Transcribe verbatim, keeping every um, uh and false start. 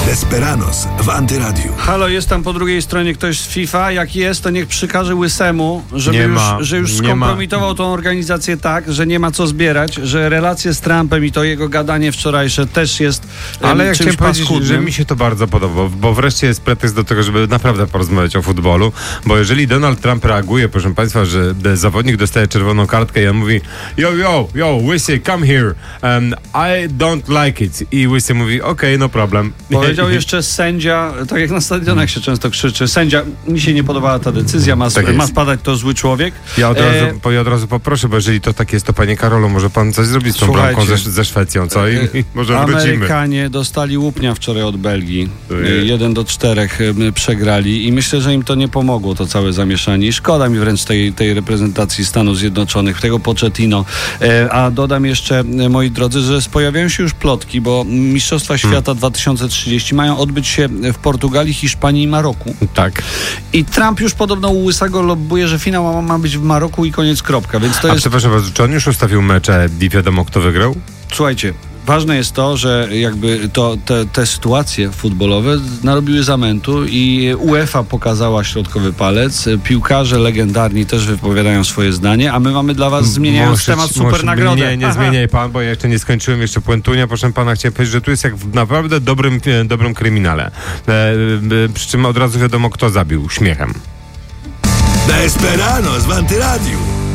Desperados w Antyradiu. Halo, jest tam po drugiej stronie ktoś z FIFA? Jak jest, to niech przykaże Łysemu, żeby Nie już, ma, że już nie skompromitował tą organizację tak, że nie ma co zbierać, że relacje z Trumpem i to jego gadanie wczorajsze też jest Ale ja czymś chciałem powiedzieć, paskudnym. że mi się to bardzo podoba, bo wreszcie jest pretekst do tego, żeby naprawdę porozmawiać o futbolu, bo jeżeli Donald Trump reaguje, proszę państwa, że zawodnik dostaje czerwoną kartkę i on mówi yo, yo, yo, Łysy, come here, um, I don't like it. I Łysy mówi, okej, okay, no problem. Powiedział jeszcze sędzia, tak jak na stadionach się często krzyczy, sędzia, mi się nie podobała ta decyzja, ma, Tak ma spadać to zły człowiek. Ja od, razu, E, po, ja od razu poproszę, bo jeżeli to tak jest, to panie Karolu, może pan coś zrobić z tą Słuchajcie, bramką ze, ze Szwecją, co? I, i może wrócimy. Amerykanie dostali łupnia wczoraj od Belgii. Ojej. Jeden do czterech y, przegrali i myślę, że im to nie pomogło, to całe zamieszanie. I szkoda mi wręcz tej, tej reprezentacji Stanów Zjednoczonych, tego Pochettino. E, a dodam jeszcze, e, moi drodzy, że pojawiają się już plotki, bo Mistrzostwa Świata Hmm. dwa tysiące trzydzieści mają odbyć się w Portugalii, Hiszpanii i Maroku. Tak. I Trump już podobno u Łysego lobbuje, że finał ma, ma być w Maroku i koniec, kropka. Więc to A jest... przepraszam bardzo, czy on już ustawił mecze i wiadomo, kto wygrał? Słuchajcie, ważne jest to, że jakby to, te, te sytuacje futbolowe narobiły zamętu i UEFA pokazała środkowy palec, piłkarze legendarni też wypowiadają swoje zdanie, a my mamy dla was, zmieniając Może- temat, super może- nagrodę. Nie, nie Aha. zmieniaj pan, bo ja jeszcze nie skończyłem, jeszcze puentunia, proszę pana, chciałem powiedzieć, że tu jest jak w naprawdę dobrym, e, dobrym kryminale. E, e, przy czym od razu wiadomo, kto zabił śmiechem. Desperados w Antyradiu.